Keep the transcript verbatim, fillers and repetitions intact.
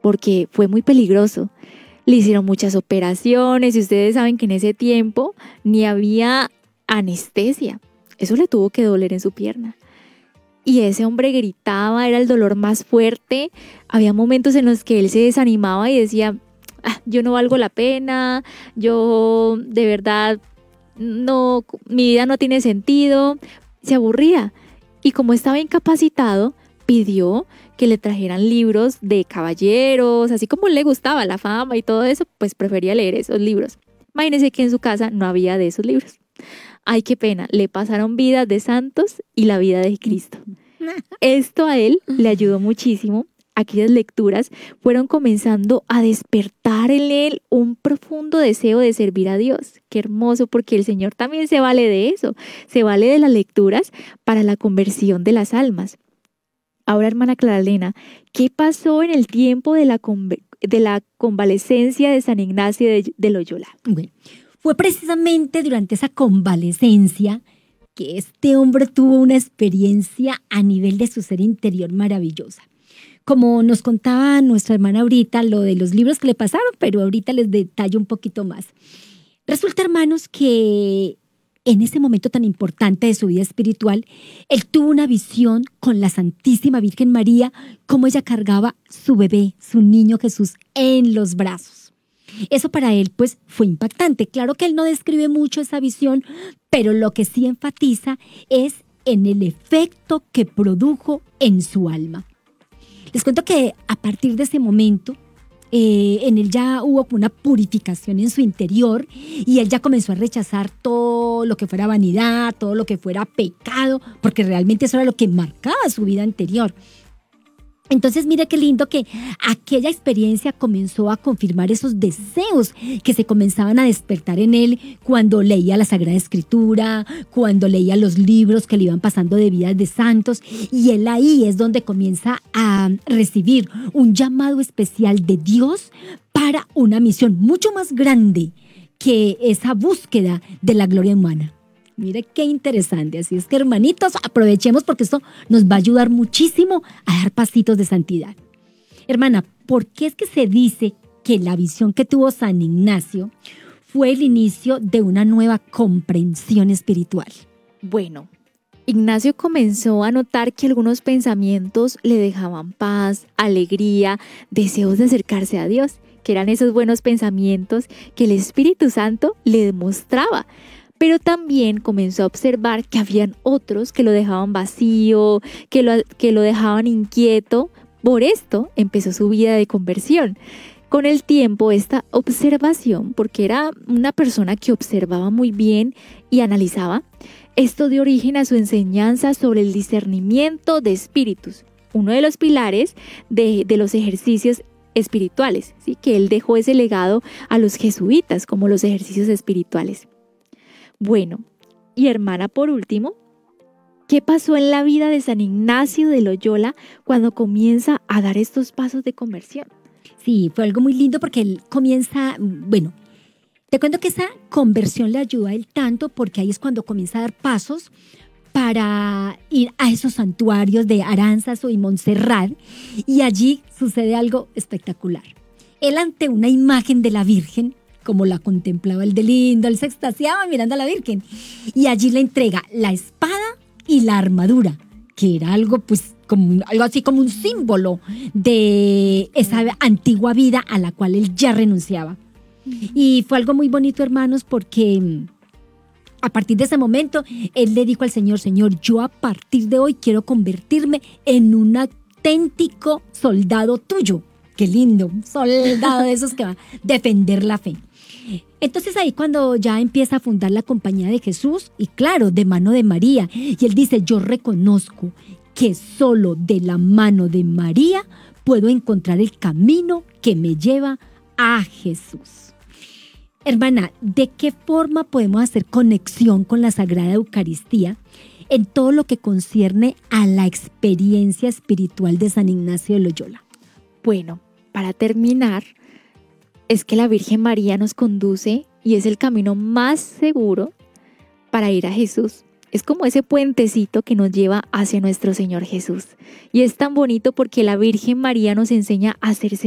porque fue muy peligroso. Le hicieron muchas operaciones y ustedes saben que en ese tiempo ni había anestesia. Eso le tuvo que doler en su pierna. Y ese hombre gritaba, era el dolor más fuerte. Había momentos en los que él se desanimaba y decía, ah, yo no valgo la pena, yo de verdad, no, mi vida no tiene sentido. Se aburría. Y como estaba incapacitado, pidió que le trajeran libros de caballeros, así como le gustaba la fama y todo eso, pues prefería leer esos libros. Imagínense que en su casa no había de esos libros. Ay, qué pena, le pasaron vidas de santos y la vida de Cristo. Esto a él le ayudó muchísimo. Aquellas lecturas fueron comenzando a despertar en él un profundo deseo de servir a Dios. Qué hermoso, porque el Señor también se vale de eso, se vale de las lecturas para la conversión de las almas. Ahora, hermana Clara Elena, ¿qué pasó en el tiempo de la, conve- de la convalecencia de San Ignacio de, de Loyola? Bueno, fue precisamente durante esa convalecencia que este hombre tuvo una experiencia a nivel de su ser interior maravillosa. Como nos contaba nuestra hermana ahorita, lo de los libros que le pasaron, pero ahorita les detallo un poquito más. Resulta, hermanos, que en ese momento tan importante de su vida espiritual, él tuvo una visión con la Santísima Virgen María, cómo ella cargaba su bebé, su niño Jesús, en los brazos. Eso para él, pues, fue impactante. Claro que él no describe mucho esa visión, pero lo que sí enfatiza es en el efecto que produjo en su alma. Les cuento que a partir de ese momento, eh, en él ya hubo una purificación en su interior y él ya comenzó a rechazar todo lo que fuera vanidad, todo lo que fuera pecado, porque realmente eso era lo que marcaba su vida anterior. Entonces, mire qué lindo que aquella experiencia comenzó a confirmar esos deseos que se comenzaban a despertar en él cuando leía la Sagrada Escritura, cuando leía los libros que le iban pasando de vidas de santos. Y él ahí es donde comienza a recibir un llamado especial de Dios para una misión mucho más grande que esa búsqueda de la gloria humana. Mire qué interesante. Así es que, hermanitos, aprovechemos porque esto nos va a ayudar muchísimo a dar pasitos de santidad. Hermana, ¿por qué es que se dice que la visión que tuvo San Ignacio fue el inicio de una nueva comprensión espiritual? Bueno, Ignacio comenzó a notar que algunos pensamientos le dejaban paz, alegría, deseos de acercarse a Dios, que eran esos buenos pensamientos que el Espíritu Santo le demostraba. Pero también comenzó a observar que habían otros que lo dejaban vacío, que lo, que lo dejaban inquieto. Por esto empezó su vida de conversión. Con el tiempo, esta observación, porque era una persona que observaba muy bien y analizaba, esto dio origen a su enseñanza sobre el discernimiento de espíritus, uno de los pilares de, de los ejercicios espirituales, ¿sí? Que él dejó ese legado a los jesuitas como los ejercicios espirituales. Bueno, y hermana, por último, ¿qué pasó en la vida de San Ignacio de Loyola cuando comienza a dar estos pasos de conversión? Sí, fue algo muy lindo porque él comienza, bueno, te cuento que esa conversión le ayudó a él tanto porque ahí es cuando comienza a dar pasos para ir a esos santuarios de Aránzazu y Montserrat, y allí sucede algo espectacular. Él, ante una imagen de la Virgen, como la contemplaba el de lindo, él se extasiaba mirando a la Virgen, y allí le entrega la espada y la armadura, que era algo pues como algo así como un símbolo de esa antigua vida a la cual él ya renunciaba. Y fue algo muy bonito, hermanos, porque a partir de ese momento él le dijo al Señor: Señor, yo a partir de hoy quiero convertirme en un auténtico soldado tuyo. Qué lindo, un soldado de esos que va a defender la fe. Entonces ahí cuando ya empieza a fundar la Compañía de Jesús, y claro, de mano de María, y él dice: yo reconozco que solo de la mano de María puedo encontrar el camino que me lleva a Jesús. Hermana, ¿de qué forma podemos hacer conexión con la Sagrada Eucaristía en todo lo que concierne a la experiencia espiritual de San Ignacio de Loyola? Bueno, para terminar, es que la Virgen María nos conduce y es el camino más seguro para ir a Jesús. Es como ese puentecito que nos lleva hacia nuestro Señor Jesús. Y es tan bonito porque la Virgen María nos enseña a ser